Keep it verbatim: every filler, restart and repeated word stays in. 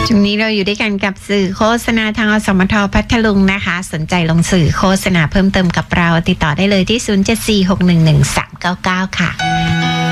ช่วงนี้เราอยู่ด้วยกันกับสื่อโฆษณาทางอสมทพัทลุงนะคะสนใจลงสื่อโฆษณาเพิ่มเติมกับเราติดต่อได้เลยที่ศูนย์ เจ็ด สี่ หก หนึ่ง หนึ่ง สาม เก้า เก้าค่ะ